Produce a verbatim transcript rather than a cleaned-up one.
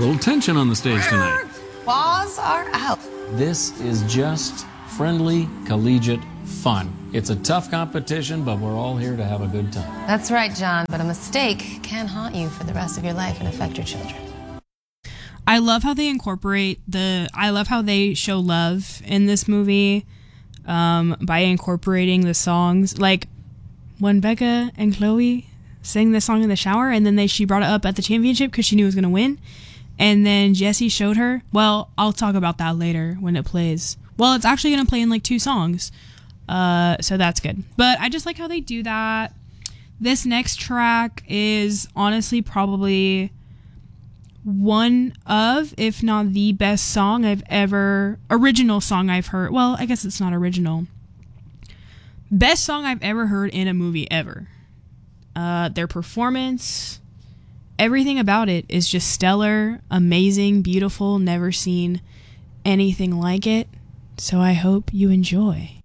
little tension on the stage tonight. Claws are out. This is just friendly, collegiate fun. It's a tough competition, but we're all here to have a good time. That's right, John, but a mistake can haunt you for the rest of your life and affect your children. I love how they incorporate the, I love how they show love in this movie um, by incorporating the songs. Like when Becca and Chloe sang this song in the shower, and then they she brought it up at the championship because she knew it was going to win. And then Jesse showed her, well, I'll talk about that later when it plays. Well, it's actually going to play in like two songs. Uh, so that's good. But I just like how they do that. This next track is honestly probably one of, if not the best song I've ever, original song I've heard. Well, I guess it's not original. Best song I've ever heard in a movie ever. Uh, their performance, everything about it is just stellar, amazing, beautiful, never seen anything like it. So I hope you enjoy.